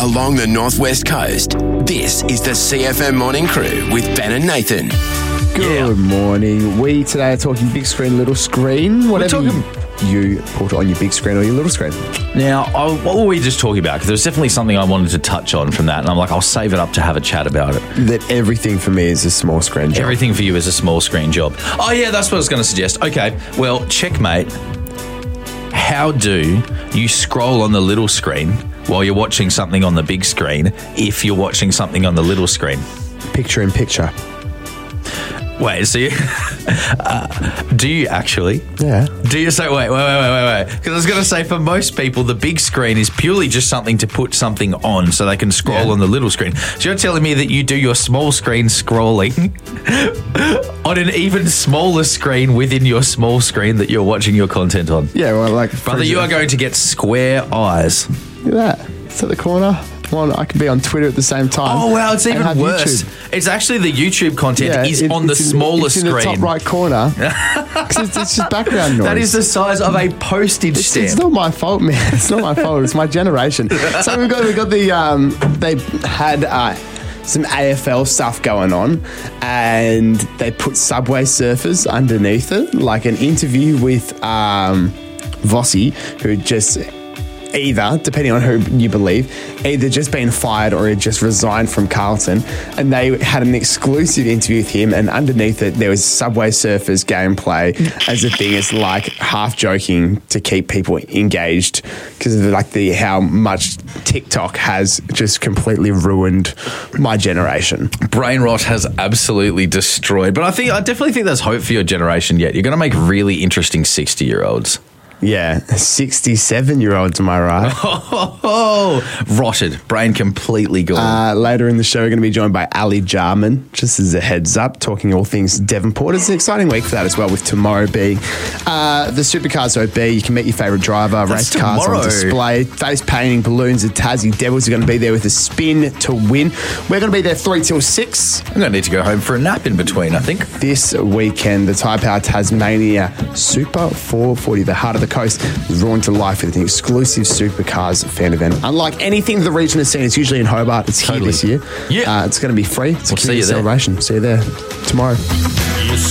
along the northwest coast. This is the CFM Morning Crew with Ben and Nathan. Good morning. We today are talking big screen, little screen. Whatever you put on your big screen or your little screen. Now, what were we just talking about? Because there was definitely something I wanted to touch on from that, and I'm like, I'll save it up to have a chat about it. That everything for me is a small screen job. Everything for you is a small screen job. Oh, yeah, that's what I was going to suggest. Okay, well, checkmate. How do you scroll on the little screen while you're watching something on the big screen if you're watching something on the little screen? Picture in picture. Wait, so you, do you actually? Yeah. Do you say, wait. Because I was going to say, for most people, the big screen is purely just something to put something on so they can scroll on the little screen. So you're telling me that you do your small screen scrolling on an even smaller screen within your small screen that you're watching your content on? Yeah, well, like... Brother, you are going to get square eyes. Look at that. It's at the corner. I can be on Twitter at the same time. Oh, wow, it's even worse. YouTube. It's actually the YouTube content is on the smaller screen. It's in the top right corner. It's just background noise. That is the size of a postage stamp. It's not my fault, man. It's not my fault. It's my generation. So we got the they had some AFL stuff going on, and they put Subway Surfers underneath it, like an interview with Vossi, who just either, depending on who you believe, either just been fired or had just resigned from Carlton, and they had an exclusive interview with him, and underneath it there was Subway Surfers gameplay as a thing, as like half joking to keep people engaged because of like how much TikTok has just completely ruined my generation. Brain rot has absolutely destroyed, but I definitely think there's hope for your generation yet. You're going to make really interesting 60-year-olds. Yeah, 67-year-olds, am I right? Rotted. Brain completely gone. Later in the show, we're going to be joined by Ali Jarman, just as a heads up, talking all things Devonport. It's an exciting week for that as well, with tomorrow being the Supercars OB. You can meet your favourite driver, race cars on display, face painting, balloons at Tassie. Devils are going to be there with a spin to win. We're going to be there 3 till 6. I'm going to need to go home for a nap in between, I think. This weekend, the Tyre Power Tasmania Super 440, the heart of the coast, is roaring to life with an exclusive Supercars fan event. Unlike anything the region has seen, it's usually in Hobart. It's here this year. Yeah. It's going to be free. It's a see you celebration. See you there tomorrow.